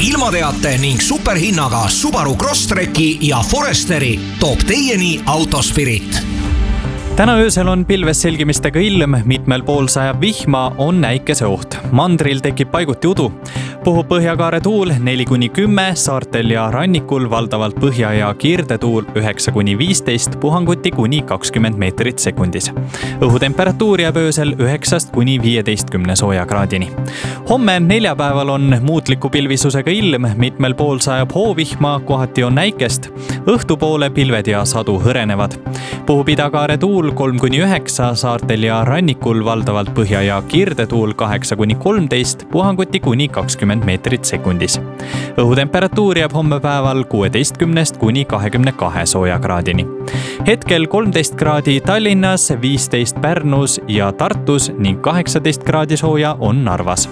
ilmateate ning superhinnaga Subaru Crosstreki ja Foresteri toob teieni Autospirit. Täna öösel on pilves selgimistega ilm, mitmel pool sajab vihma, on näikese oht. Mandril tekib paiguti udu. Puhub põhjakaare tuul 4-10, saartel ja rannikul valdavalt põhja- ja kirdetuul 9-15, puhanguti kuni 20 meetrit sekundis. Õhutemperatuur jääb öösel 9-15 soojakraadini. Homme neljapäeval on muutliku pilvisusega ilm, mitmel pool sajab hoovihma, kohati on näikest. Õhtupoole pilved ja sadu hõrenevad. Puhub idakaare tuul 3-9, saartel ja rannikul valdavalt põhja- ja kirdetuul 8-13, puhanguti kuni 20 meetrit sekundis. Õhutemperatuur jääb homme päeval 16-22 soojakraadini. Hetkel 13 kraadi Tallinnas, 15 Pärnus ja Tartus ning 18 kraadi sooja on Narvas.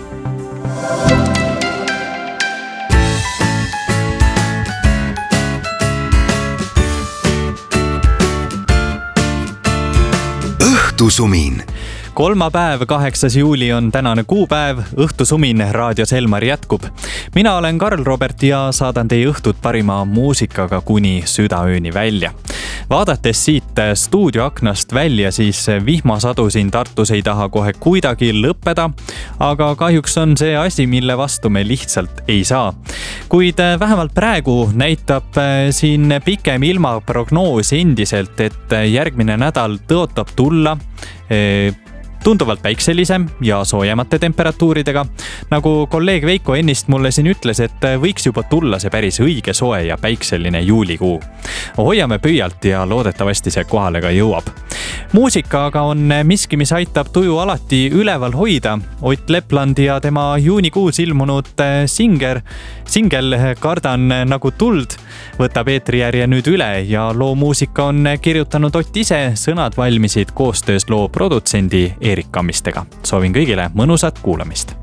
Õhtusumin. Kolmapäev, 8. juuli on tänane kuupäev, Õhtusumin raadios Elmar jätkub. Mina olen Karl Robert ja saadan teie õhtut parima muusikaga kuni südaööni välja. Vaadates siit stuudioaknast välja, siis vihmasadu siin Tartus ei taha kohe kuidagi lõppeda, aga kahjuks on see asi, mille vastu me lihtsalt ei saa. Kuid vähemalt praegu näitab siin pikem ilmaprognoos endiselt, et järgmine nädal tõotab tulla tunduvalt päikselisem ja soojemate temperatuuridega. Nagu kolleeg Veiko ennist mulle siin ütles, et võiks juba tulla see päris õige soe ja päikseline juulikuu. Hoiame püüalt ja loodetavasti see kohale ka jõuab. Muusika aga on miski, mis aitab tuju alati üleval hoida. Ott Lepland ja tema juunikuus ilmunud singel Kardan nagu tuld võtab eetrijärje nüüd üle ja loo muusika on kirjutanud Ott ise, sõnad valmisid koostöös loo produtsendi Erik Kammistega. Soovin kõigile mõnusat kuulamist.